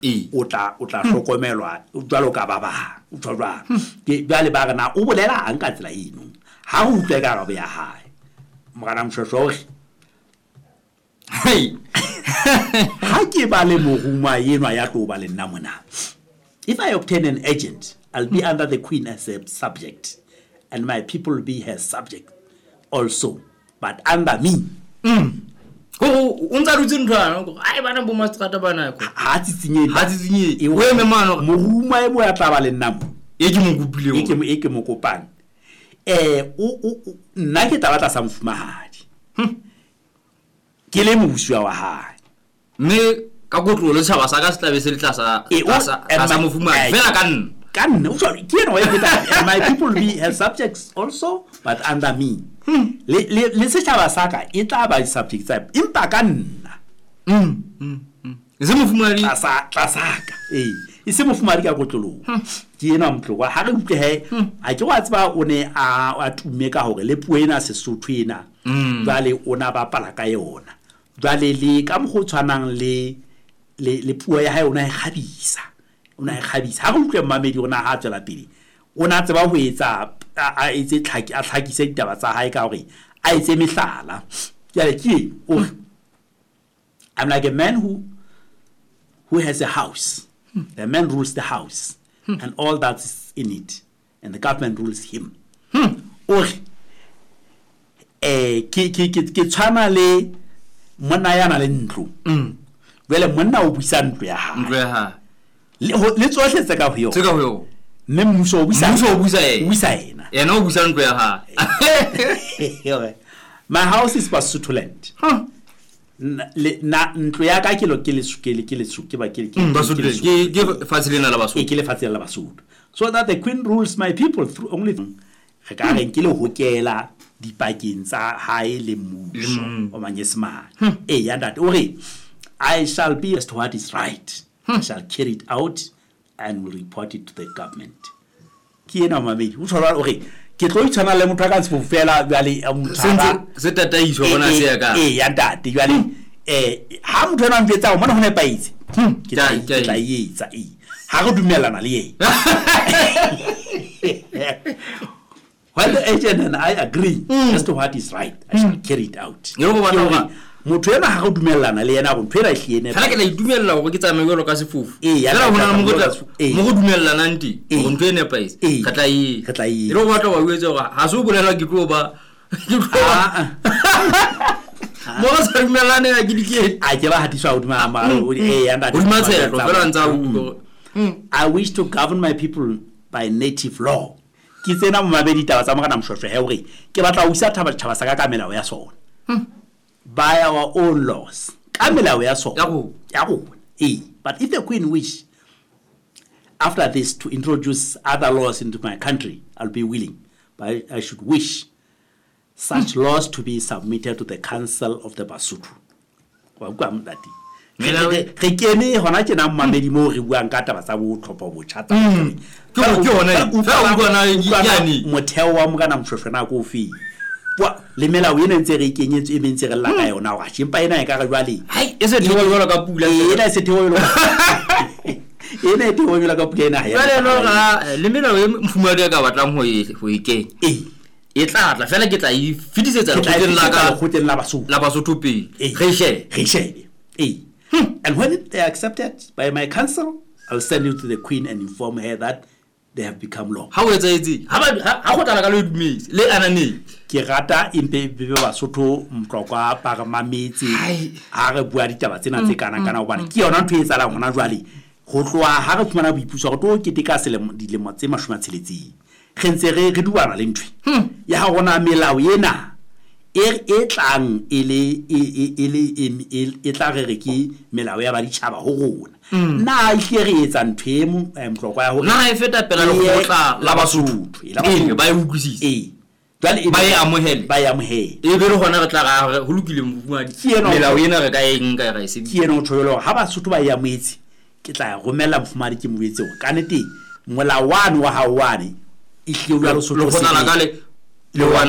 o tla hlokomelwa jwalo ka ba bang o tswa ke ba le ba rena o bolela ang ka tsela eno ha o utlwe ka go ya hae mogana mshosho hey ha ke ba le moguma yenwa ya tlo ba le nna mona. If I obtain an agent, I'll be under the queen as a subject, and my people will be her subject also, but under me. Unza rutsi ntwana ai bana bo mastrata bana ko ha tsitsinye we me mano moguma e bo ya tla ba le nna mo e ke mo kupile e ke mo kopane nna ke taba tla sa mfumahadi ke le moswa wa hae me ka go tlo le tshaba sa ka setlabe se le tlasa sa mofumahadi fela ka nne o tswa ke no e beta my people be her subjects also but under me le se tshaba sa ka e tla ba subjects impa ka nna se mofumahadi tlasaka e se mofumahadi ka gotlolo ke ena mtlwa ha re utlwe he a ke wa tseba o ne a tumme ka hore le puena Sesotho ena jwale ona ba pala ka yona jwale le ka mo go tshwanang le puo ya hae ona e khabisa ha go utlwe mmamedi ona ha tsela pele ona tseba ho etsa a etse tlhaki a tlhakise ditaba tsa hae ka hore a etse mehlala jale ke I'm like a man who has a house. The man rules the house and all that's in it, and the government rules him. Or ke tshwana le monna ya na le ntlo. Wele monna o buisa ntlo ya ha. Le tsohle tse ka ho yo. Mme mmuso o buisa ena. Yena o buisa ntlo ya ha. My house is Basotho land. Na ntlo ya ka ke ba ke fatshelena la Basotho ke le fatsela la Basotho so that the queen rules my people through only re ka re ke le hokela dipakeng tsa hae le mmuso o manyesemane ya that ore I shall be as to what is right. I shall carry it out and will report it to the government. Ke ena mamedi o tshwara ore ke tlo itshana le motho ka se fela jwale se tataiso bona se ya ka ya ntate jwale ha motho ena mpetsa o mona ho ne paitse ke tla yetsa ha go dumelana le yena when the agent and I agree as to what is right, I shall carry it out. Motho ena ha go dumelana le yena go phela hliene ha ke la dumella go ke tsamelo ka sefufu fela bona mo go dumellana nti go ntwe ene paise ka tla yi re go batla wa uetse go ha se o bolela ke tlo ba mo ga se dumellane ga ke dikete a ke ba hatiswa o duma ya nda o matshelo fela ntsa o I wish to govern my people by native law. Ke tsena mo mabedi taba tsa mogana mshosho he hore ke batla o isa thaba sa ka melao ya sona by our own laws. Kamela ya so. But if the queen wish after this to introduce other laws into my country, I'll be willing. But I should wish such laws to be submitted to the Council of the Basotho. Wa kwam dati. Re kene hona ke na mamedi mo re buang ka taba tsa bo tlhopho bo chata. Ke hona fa o bona yani motheo wa mogana mshosho na go fi. Le mela o ene ntse re kenyetse e mentse re la ka yona wa shimpa ena e ka ga jwale hai e se thewa jwalo ka pula ena se thewa jwalo ene thewa jwalo ka pula ena ya jwale no ga le mela o mfumadi ka batlang ho e kenya e tla fela ke tla e fitisetsa hoteng la Basotho pe re share and when they are accepted by my council, I'll send you to the queen and inform her that they have become law. How is it? How go tla ka le dumetse le anane ke rata impe bebe Basotho mtlokwa pa ma metsi ha re bua ditaba tsena tse kana hobane ke yona ntwe etsa la ngwana jwale go tloa ha re tshwana boipuso go to ke teka selemo dilemo tse 16 khentse re duana le ntwe ya ha gona melao yena e tlang e tla re ke melao ya ba ditšhaba ho gona na ile re etsa ntwe mtlokwa ya ho na e feta pela le go tla la Basotho ba e utlwisisa jwale ba ya amohele e be re gona re tla ga go lokile mofumadi melao ena re ka eng ka ga se ke eno tsholo ha Basotho ba ya moetsi ke tla romela mofumadi ke moetse go ka nete molawano wa hawane e hle o ya Lesotho go tsana ka le